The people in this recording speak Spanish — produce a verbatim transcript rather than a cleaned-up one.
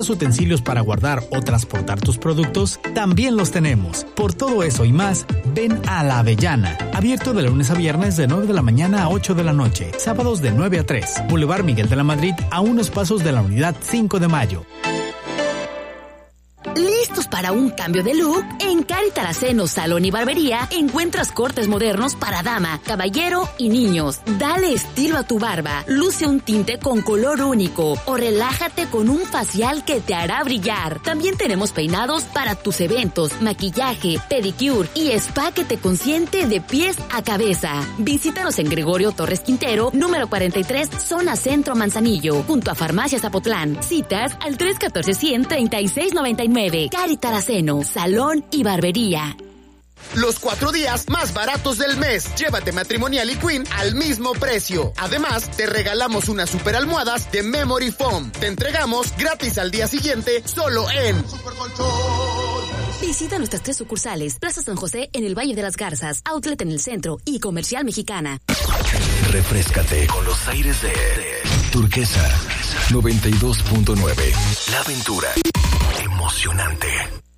los utensilios para guardar o transportar tus productos, también los tenemos. Por todo eso y más, ven a La Avellana. Abierto de lunes a viernes de nueve de la mañana a ocho de la noche. Sábados de nueve a tres. Boulevard Miguel de la Madrid, a unos pasos de la unidad cinco de mayo. ¿Listos para un cambio de look? En Cari Taraceno Salón y Barbería encuentras cortes modernos para dama, caballero y niños. Dale estilo a tu barba, luce un tinte con color único o relájate con un facial que te hará brillar. También tenemos peinados para tus eventos, maquillaje, pedicure y spa que te consiente de pies a cabeza. Visítanos en Gregorio Torres Quintero, número cuarenta y tres, zona Centro Manzanillo, junto a Farmacia Zapotlán. Citas al tres uno cuatro, cien, treinta y seis noventa y nueve. Cari Taraceno, Salón y Barbería. Los cuatro días más baratos del mes. Llévate Matrimonial y Queen al mismo precio. Además, te regalamos unas super almohadas de Memory Foam. Te entregamos gratis al día siguiente solo en Visita nuestras tres sucursales: Plaza San José en el Valle de las Garzas, Outlet en el centro y Comercial Mexicana. Refréscate con los aires de Turquesa noventa y dos punto nueve. La aventura emocionante.